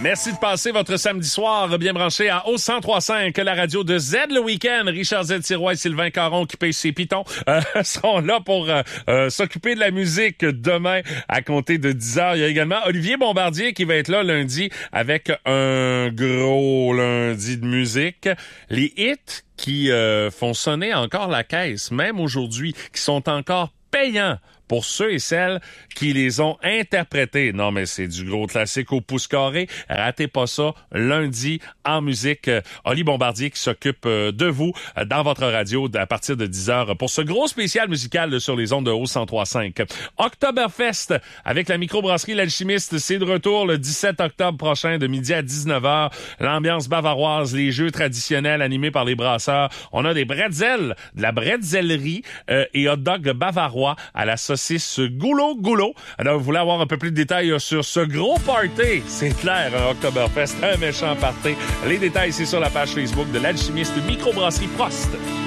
Merci de passer votre samedi soir bien branché à O1035, la radio de Z le week-end. Richard Z. Sirois et Sylvain Caron qui payent ses pitons seront là pour s'occuper de la musique demain à compter de 10h. Il y a également Olivier Bombardier qui va être là lundi avec un gros lundi de musique. Les hits qui font sonner encore la caisse, même aujourd'hui, qui sont encore payants pour ceux et celles qui les ont interprétés. Non, mais c'est du gros classique au pouce carré. Ratez pas ça. Lundi, en musique, Oli Bombardier qui s'occupe de vous dans votre radio à partir de 10h pour ce gros spécial musical sur les ondes de O1035. Oktoberfest avec la microbrasserie L'Alchimiste, c'est de retour le 17 octobre prochain de midi à 19h. L'ambiance bavaroise, les jeux traditionnels animés par les brasseurs. On a des bretzels, de la bretzellerie et hot dog bavarois à la saucisse goulot. Alors, vous voulez avoir un peu plus de détails sur ce gros party? C'est clair, un Oktoberfest, un méchant party. Les détails, c'est sur la page Facebook de l'Alchimiste Microbrasserie Prost.